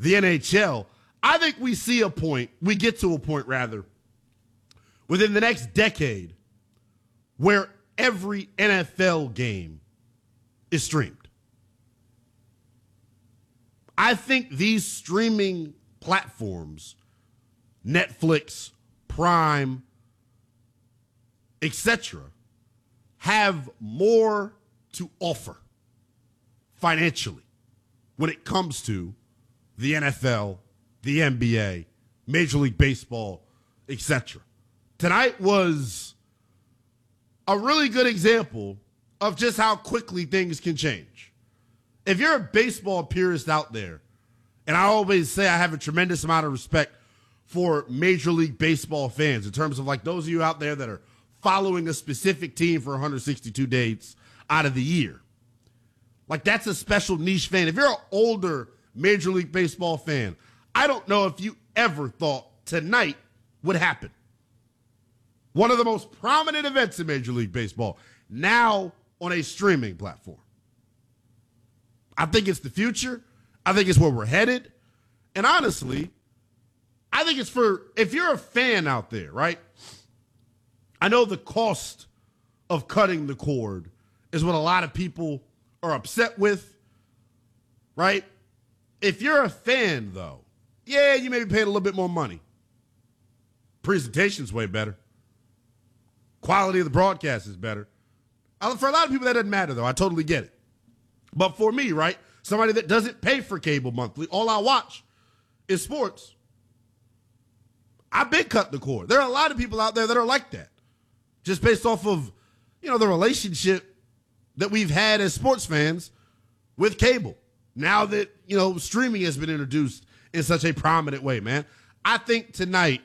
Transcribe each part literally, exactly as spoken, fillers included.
the N H L, I think we see a point, we get to a point rather, within the next decade where every N F L game is streamed. I think these streaming platforms, Netflix, Prime, et cetera, have more to offer financially when it comes to the N F L, the N B A, Major League Baseball, et cetera. Tonight was a really good example of just how quickly things can change. If you're a baseball purist out there, and I always say I have a tremendous amount of respect for Major League Baseball fans in terms of like those of you out there that are following a specific team for one hundred sixty-two days out of the year. Like that's a special niche fan. If you're an older Major League Baseball fan, I don't know if you ever thought tonight would happen. One of the most prominent events in Major League Baseball, now on a streaming platform. I think it's the future. I think it's where we're headed. And honestly, I think it's for, if you're a fan out there, right? I know the cost of cutting the cord is what a lot of people are upset with, right? If you're a fan, though, yeah, you may be paying a little bit more money. Presentation's way better. Quality of the broadcast is better. For a lot of people, that doesn't matter, though. I totally get it. But for me, right, somebody that doesn't pay for cable monthly, all I watch is sports. I've been cut the cord. There are a lot of people out there that are like that, just based off of, you know, the relationship that we've had as sports fans with cable. Now that, you know, streaming has been introduced in such a prominent way, man. I think tonight,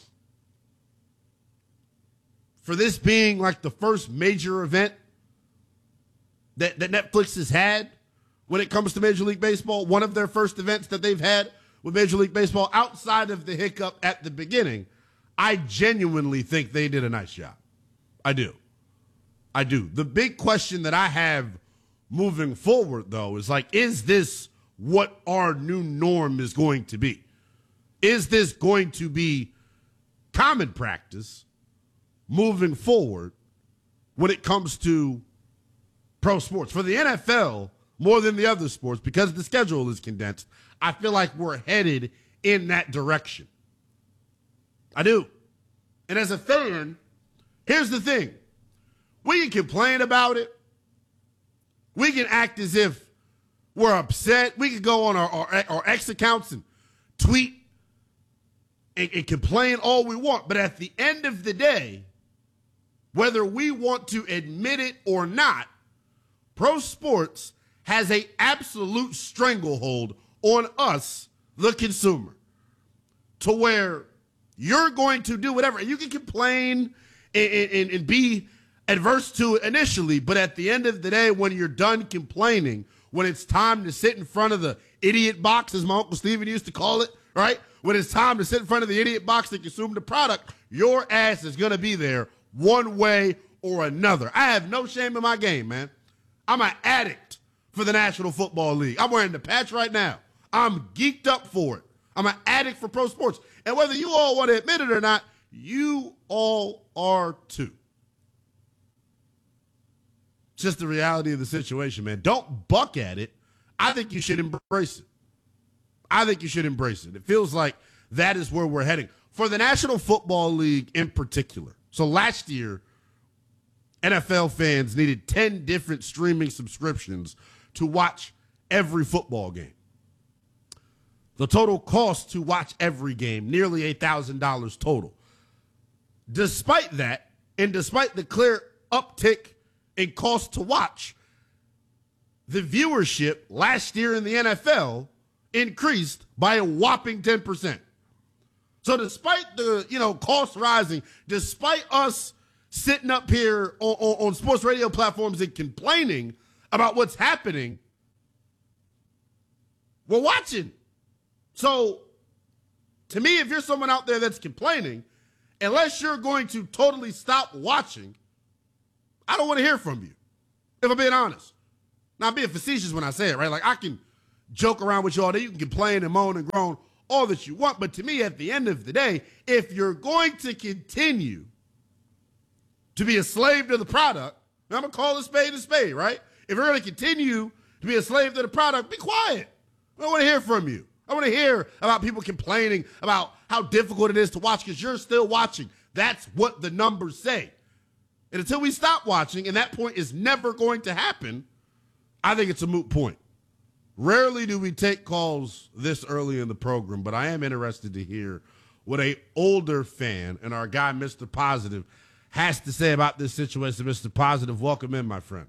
for this being like the first major event that, that Netflix has had when it comes to Major League Baseball, one of their first events that they've had with Major League Baseball outside of the hiccup at the beginning, I genuinely think they did a nice job. I do. I do. The big question that I have moving forward, though, is like, is this what our new norm is going to be? Is this going to be common practice moving forward when it comes to pro sports? For the N F L, more than the other sports, because the schedule is condensed, I feel like we're headed in that direction. I do. And as a fan, here's the thing. We can complain about it. We can act as if we're upset. We can go on our, our, our X accounts and tweet and, and complain all we want. But at the end of the day, whether we want to admit it or not, pro sports has an absolute stranglehold on us, the consumer, to where you're going to do whatever. And you can complain and, and, and be adverse to it initially, but at the end of the day, when you're done complaining, when it's time to sit in front of the idiot box, as my Uncle Steven used to call it, right? When it's time to sit in front of the idiot box to consume the product, your ass is going to be there one way or another. I have no shame in my game, man. I'm an addict for the National Football League. I'm wearing the patch right now. I'm geeked up for it. I'm an addict for pro sports. And whether you all want to admit it or not, you all are too. It's just the reality of the situation, man. Don't buck at it. I think you should embrace it. I think you should embrace it. It feels like that is where we're heading. For the National Football League in particular. So last year, N F L fans needed ten different streaming subscriptions to watch every football game. The total cost to watch every game, nearly eight thousand dollars total. Despite that, and despite the clear uptick in cost to watch, the viewership last year in the N F L increased by a whopping ten percent. So despite the, you know, cost rising, despite us sitting up here on, on, on sports radio platforms and complaining about what's happening, we're watching. So to me, if you're someone out there that's complaining, unless you're going to totally stop watching, I don't want to hear from you, if I'm being honest. Now, I'm being facetious when I say it, right? Like, I can joke around with you all day. You can complain and moan and groan all that you want. But to me, at the end of the day, if you're going to continue to be a slave to the product, I'm going to call a spade a spade, right? If you're going to continue to be a slave to the product, be quiet. I don't want to hear from you. I want to hear about people complaining about how difficult it is to watch because you're still watching. That's what the numbers say. And until we stop watching, and that point is never going to happen, I think it's a moot point. Rarely do we take calls this early in the program, but I am interested to hear what a older fan and our guy, Mister Positive, has to say about this situation. Mister Positive, welcome in, my friend.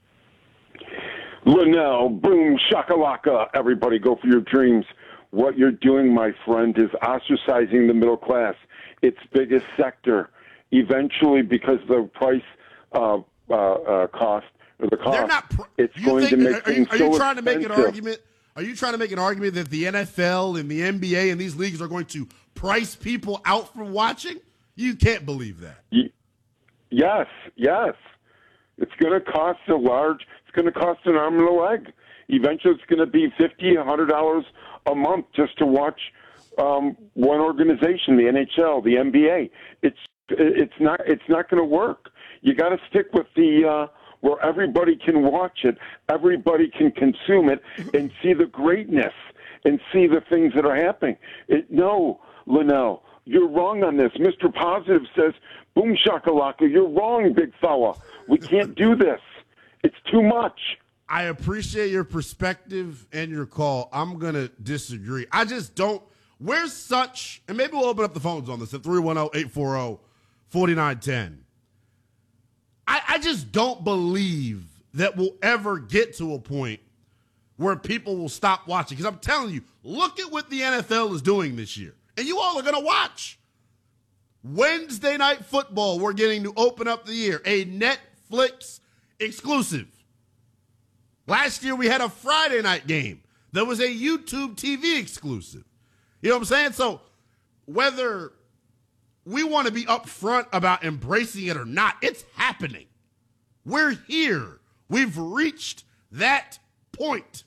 Linnell, boom, shakalaka, everybody go for your dreams. What you're doing, my friend, is ostracizing the middle class, its biggest sector. Eventually, because the price uh, uh, uh, cost, or the cost, not pr- it's going think, to make are, things are you, are you so trying to make an expensive. argument? Are you trying to make an argument that the N F L and the N B A and these leagues are going to price people out from watching? You can't believe that. Y- yes, yes. It's going to cost a large, it's going to cost an arm and a leg. Eventually, it's going to be fifty dollars, one hundred dollars a month just to watch um, one organization, the N H L, the N B A. It's it's not it's not going to work. You got to stick with the uh, where everybody can watch it, everybody can consume it, and see the greatness and see the things that are happening. It, no, Linnell, you're wrong on this. Mister Positive says, boom shakalaka, you're wrong, big fella. We can't do this. It's too much. I appreciate your perspective and your call. I'm going to disagree. I just don't. We're such, and maybe we'll open up the phones on this at three one zero, eight four zero, four nine one zero. I, I just don't believe that we'll ever get to a point where people will stop watching. Because I'm telling you, look at what the N F L is doing this year. And you all are going to watch. Wednesday Night Football, we're getting to open up the year. A Netflix exclusive. Last year we had a Friday night game. There was a YouTube T V exclusive. You know what I'm saying? So whether we want to be upfront about embracing it or not, it's happening. We're here. We've reached that point.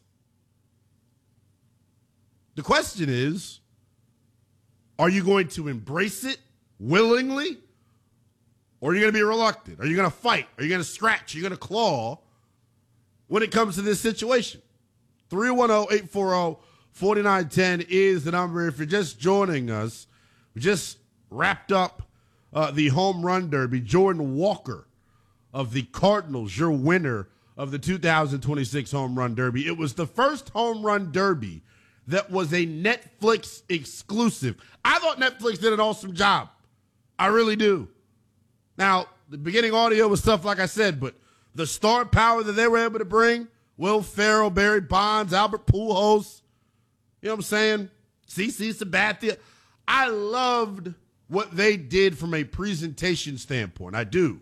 The question is, are you going to embrace it willingly? Or are you going to be reluctant? Are you going to fight? Are you going to scratch? Are you going to claw when it comes to this situation? three one zero, eight four zero, four nine one zero is the number. If you're just joining us, we just wrapped up uh, the home run derby. Jordan Walker of the Cardinals, your winner of the two thousand twenty-six home run derby. It was the first home run derby that was a Netflix exclusive. I thought Netflix did an awesome job. I really do. Now, the beginning audio was stuff like I said, but the star power that they were able to bring, Will Ferrell, Barry Bonds, Albert Pujols, you know what I'm saying? CeCe Sabathia. I loved what they did from a presentation standpoint. I do.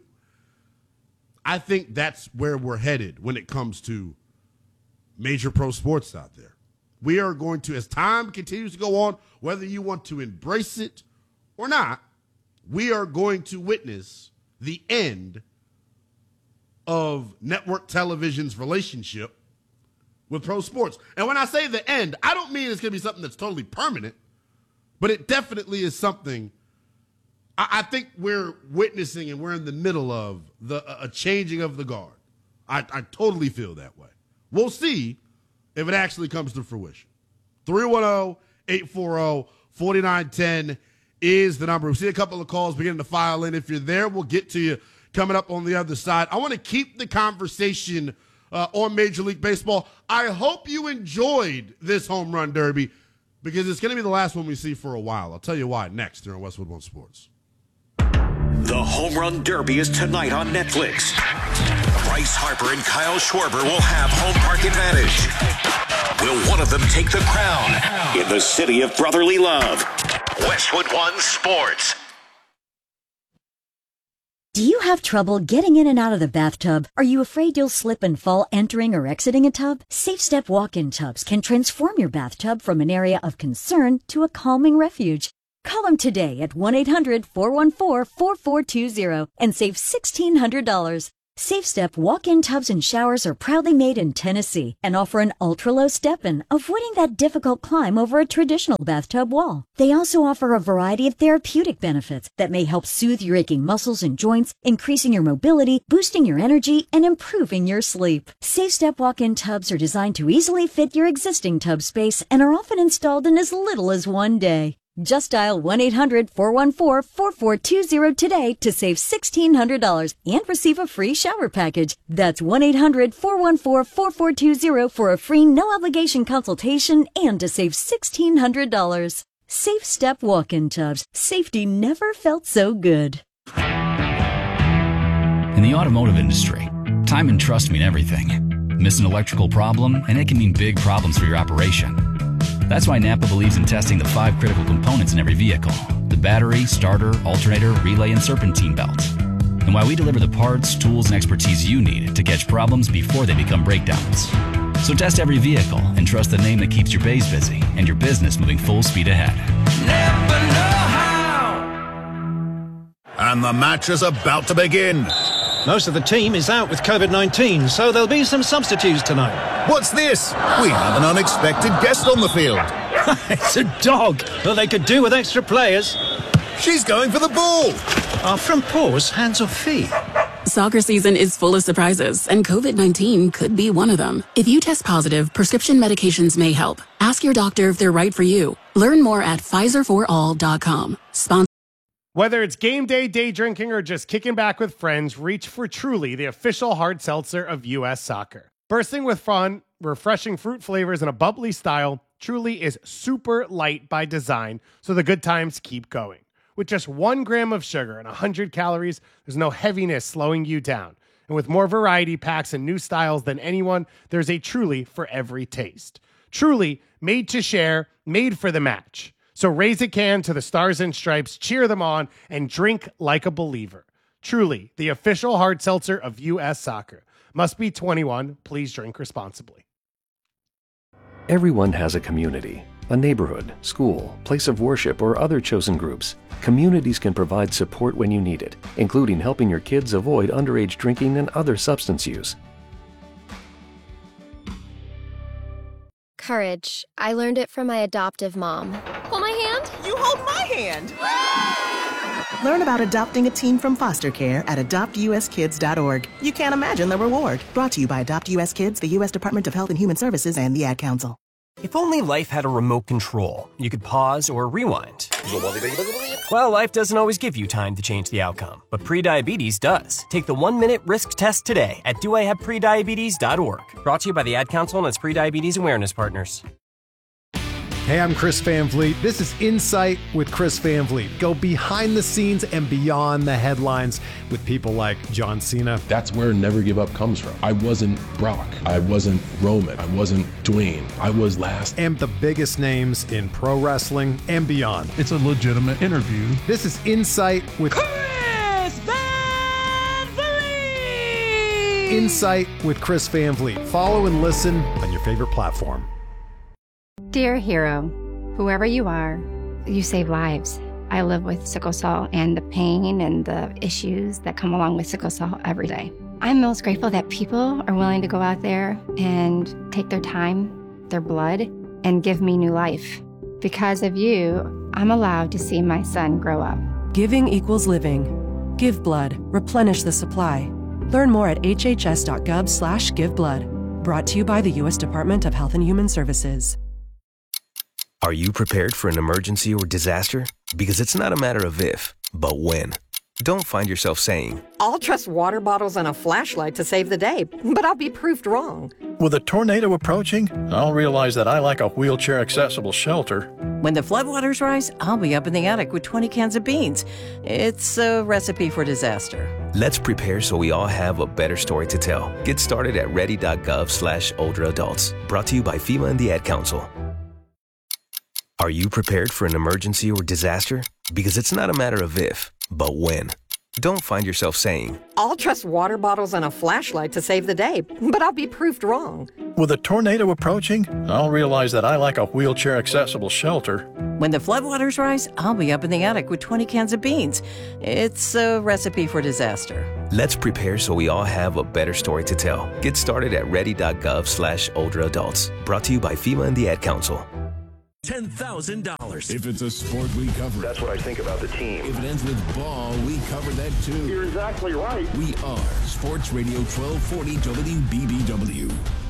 I think that's where we're headed when it comes to major pro sports out there. We are going to, as time continues to go on, whether you want to embrace it or not, we are going to witness the end of network television's relationship with pro sports. And when I say the end, I don't mean it's going to be something that's totally permanent, but it definitely is something I, I think we're witnessing and we're in the middle of the a changing of the guard. I, I totally feel that way. We'll see if it actually comes to fruition. three one zero, eight four zero, four nine one zero is the number. We see a couple of calls beginning to file in. If you're there, we'll get to you coming up on the other side. I want to keep the conversation uh, on Major League Baseball. I hope you enjoyed this home run derby because it's going to be the last one we see for a while. I'll tell you why next here on Westwood One Sports. The Home Run Derby is tonight on Netflix. Bryce Harper and Kyle Schwarber will have home park advantage. Will one of them take the crown in the city of brotherly love? Westwood One Sports. Do you have trouble getting in and out of the bathtub? Are you afraid you'll slip and fall entering or exiting a tub? Safe Step walk-in tubs can transform your bathtub from an area of concern to a calming refuge. Call them today at one eight hundred, four one four, four four two zero and save sixteen hundred dollars. SafeStep walk-in tubs and showers are proudly made in Tennessee and offer an ultra-low step-in, avoiding that difficult climb over a traditional bathtub wall. They also offer a variety of therapeutic benefits that may help soothe your aching muscles and joints, increasing your mobility, boosting your energy, and improving your sleep. SafeStep walk-in tubs are designed to easily fit your existing tub space and are often installed in as little as one day. Just dial one eight hundred four one four four four two zero today to save sixteen hundred dollars and receive a free shower package. That's one eight hundred four one four four four two zero for a free no-obligation consultation and to save sixteen hundred dollars. Safe Step walk-in tubs. Safety never felt so good. In the automotive industry, time and trust mean everything. Miss an electrical problem, and it can mean big problems for your operation. That's why Napa believes in testing the five critical components in every vehicle: the battery, starter, alternator, relay, and serpentine belt. And why we deliver the parts, tools, and expertise you need to catch problems before they become breakdowns. So test every vehicle and trust the name that keeps your bays busy and your business moving full speed ahead. Never know how. And the match is about to begin. Most of the team is out with COVID nineteen, so there'll be some substitutes tonight. What's this? We have an unexpected guest on the field. It's a dog. Well, they could do with extra players. She's going for the ball. Are front paws hands or feet? Soccer season is full of surprises, and COVID nineteen could be one of them. If you test positive, prescription medications may help. Ask your doctor if they're right for you. Learn more at Pfizer for all dot com. Sponsor. Whether it's game day, day drinking, or just kicking back with friends, reach for Truly, the official hard seltzer of U S Soccer. Bursting with fun, refreshing fruit flavors, and a bubbly style, Truly is super light by design, so the good times keep going. With just one gram of sugar and one hundred calories, there's no heaviness slowing you down. And with more variety packs and new styles than anyone, there's a Truly for every taste. Truly, made to share, made for the match. So raise a can to the Stars and Stripes, cheer them on, and drink like a believer. Truly, the official hard seltzer of U S Soccer. Must be twenty-one. Please drink responsibly. Everyone has a community, a neighborhood, school, place of worship, or other chosen groups. Communities can provide support when you need it, including helping your kids avoid underage drinking and other substance use. Courage. I learned it from my adoptive mom. Hold my hand. You hold my hand. Learn about adopting a teen from foster care at adopt u s kids dot org. You can't imagine the reward. Brought to you by Adopt U S Kids, the U S Department of Health and Human Services, and the Ad Council. If only life had a remote control, you could pause or rewind. Well, life doesn't always give you time to change the outcome, but prediabetes does. Take the one-minute risk test today at do I have prediabetes dot org. Brought to you by the Ad Council and its prediabetes awareness partners. Hey, I'm Chris Van Vliet. This is Insight with Chris Van Vliet. Go behind the scenes and beyond the headlines with people like John Cena. That's where Never Give Up comes from. I wasn't Brock. I wasn't Roman. I wasn't Dwayne. I was last. And the biggest names in pro wrestling and beyond. It's a legitimate interview. This is Insight with Chris Van Vliet! Insight with Chris Van Vliet. Follow and listen on your favorite platform. Dear hero, whoever you are, you save lives. I live with sickle cell and the pain and the issues that come along with sickle cell every day. I'm most grateful that people are willing to go out there and take their time, their blood, and give me new life. Because of you, I'm allowed to see my son grow up. Giving equals living. Give blood. Replenish the supply. Learn more at h h s dot gov slash give blood. Brought to you by the U S Department of Health and Human Services. Are you prepared for an emergency or disaster? Because it's not a matter of if, but when. Don't find yourself saying, I'll trust water bottles and a flashlight to save the day, but I'll be proved wrong. With a tornado approaching, I'll realize that I lack a wheelchair-accessible shelter. When the floodwaters rise, I'll be up in the attic with twenty cans of beans. It's a recipe for disaster. Let's prepare so we all have a better story to tell. Get started at ready.gov slash older adults. Brought to you by FEMA and the Ad Council. Are you prepared for an emergency or disaster? Because it's not a matter of if, but when. Don't find yourself saying, I'll trust water bottles and a flashlight to save the day, but I'll be proved wrong. With a tornado approaching, I'll realize that I lack a wheelchair-accessible shelter. When the floodwaters rise, I'll be up in the attic with twenty cans of beans. It's a recipe for disaster. Let's prepare so we all have a better story to tell. Get started at ready.gov slash older adults. Brought to you by FEMA and the Ad Council. ten thousand dollars. If it's a sport, we cover it. That's what I think about the team. If it ends with ball, we cover that too. You're exactly right. We are Sports Radio twelve forty W B B W.